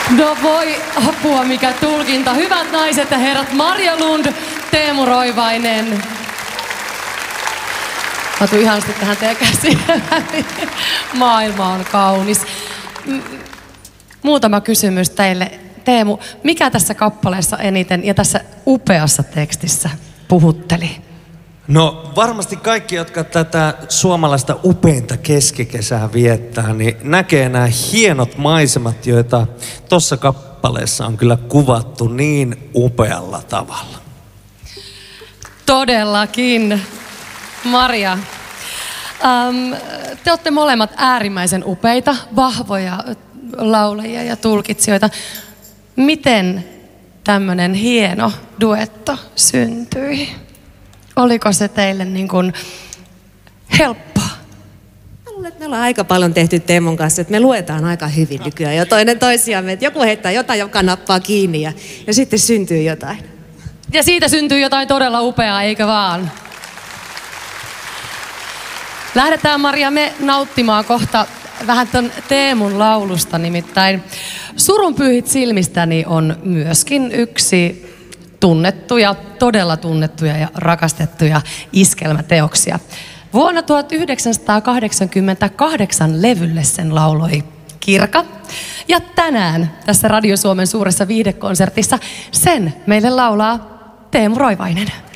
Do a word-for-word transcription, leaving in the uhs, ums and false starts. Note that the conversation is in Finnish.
No voi apua, mikä tulkinta. Hyvät naiset ja herrat, Marja Lund, Teemu Roivainen. Mä tuun ihanasti tähän teidän käsiin. Maailma on kaunis. Muutama kysymys teille. Teemu, mikä tässä kappaleessa eniten ja tässä upeassa tekstissä puhutteli? No varmasti kaikki, jotka tätä suomalaista upeinta keskikesää viettää, niin näkee nämä hienot maisemat, joita tuossa kappaleessa on kyllä kuvattu niin upealla tavalla. Todellakin. Marja, ähm, te olette molemmat äärimmäisen upeita, vahvoja laulajia ja tulkitsijoita. Miten tämmöinen hieno duetto syntyi? Oliko se teille niin kuin helppoa? Mä luulen, että me ollaan aika paljon tehty Teemun kanssa, että me luetaan aika hyvin nykyään jo toinen toisiamme. Että joku heittää jotain, joka nappaa kiinni ja, ja sitten syntyy jotain. Ja siitä syntyy jotain todella upeaa, eikö vaan? Lähdetään, Marja, me nauttimaan kohta vähän ton Teemun laulusta, nimittäin Surun pyyhit silmistäni on myöskin yksi tunnettuja, todella tunnettuja ja rakastettuja iskelmäteoksia. Vuonna tuhatyhdeksänsataakahdeksankymmentäkahdeksan levylle sen lauloi Kirka. Ja tänään tässä Radio Suomen suuressa viihdekonsertissa sen meille laulaa Teemu Roivainen.